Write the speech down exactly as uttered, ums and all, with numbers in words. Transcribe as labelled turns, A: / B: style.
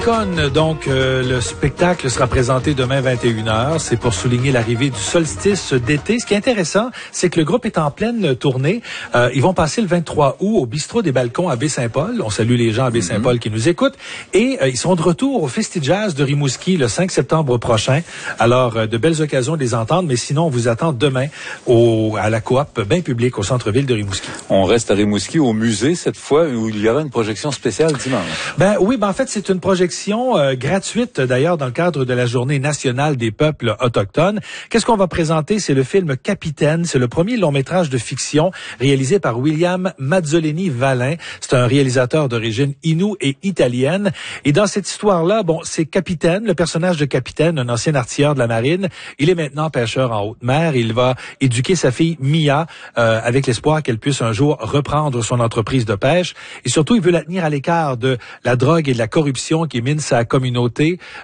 A: Con, donc euh, le spectacle sera présenté demain vingt et une heures. C'est pour souligner l'arrivée du solstice d'été. Ce qui est intéressant, c'est que le groupe est en pleine tournée. Euh, ils vont passer le vingt-trois août au Bistrot des Balcons à Baie-Saint-Paul. On salue les gens à Baie-Saint-Paul mm-hmm. qui nous écoutent. Et euh, ils seront de retour au Festi-Jazz de Rimouski le cinq septembre prochain. Alors, euh, de belles occasions de les entendre. Mais sinon, on vous attend demain au, à la coop Bain Public au centre-ville de Rimouski.
B: On reste à Rimouski au musée cette fois où il y aura une projection spéciale dimanche.
A: Ben oui, ben en fait, c'est une projection Euh, gratuite d'ailleurs dans le cadre de la Journée nationale des peuples autochtones. Qu'est-ce qu'on va présenter? C'est le film Capitaine. C'est le premier long-métrage de fiction réalisé par William Mazzoleni-Valin. C'est un réalisateur d'origine inoue et italienne. Et dans cette histoire-là, bon, c'est Capitaine, le personnage de Capitaine, un ancien artilleur de la marine. Il est maintenant pêcheur en haute mer. Il va éduquer sa fille Mia euh, avec l'espoir qu'elle puisse un jour reprendre son entreprise de pêche. Et surtout, il veut la tenir à l'écart de la drogue et de la corruption qui mine sa communauté.